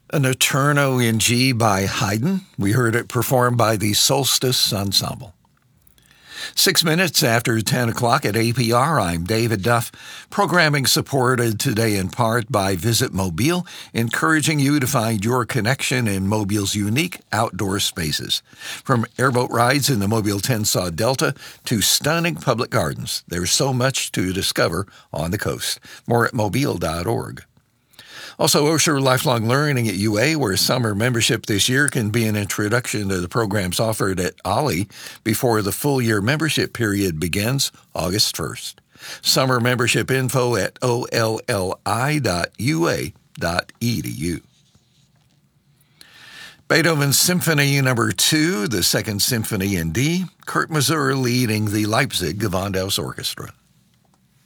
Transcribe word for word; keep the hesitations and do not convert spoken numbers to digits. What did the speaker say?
An Eterno in G by Haydn. We heard it performed by the Solstice Ensemble. Six minutes after ten o'clock at A P R, I'm David Duff. Programming supported today in part by Visit Mobile, encouraging you to find your connection in Mobile's unique outdoor spaces. From airboat rides in the Mobile Tensaw Delta to stunning public gardens, there's so much to discover on the coast. More at mobile dot org. Also, Osher Lifelong Learning at U A, where summer membership this year can be an introduction to the programs offered at Ollie before the full-year membership period begins August first. Summer membership info at O L L I dot U A dot E D U. Beethoven's Symphony Number two, the Second Symphony in D, Kurt Masur leading the Leipzig Gewandhaus Orchestra.